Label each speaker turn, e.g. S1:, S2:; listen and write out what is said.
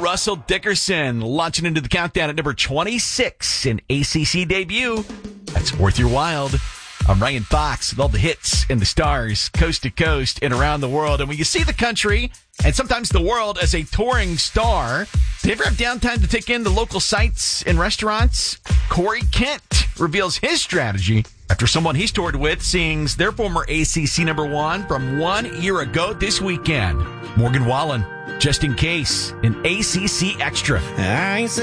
S1: Russell Dickerson launching into the countdown at number 26 in ACC debut. That's Worth Your While. I'm Ryan Fox with all the hits and the stars, coast to coast and around the world. And when you see the country and sometimes the world as a touring star, do you ever have downtime to take in the local sights and restaurants? Corey Kent reveals his strategy after someone he's toured with sings their former ACC number one from 1 year ago this weekend. Morgan Wallen, Just in Case, an ACC Extra.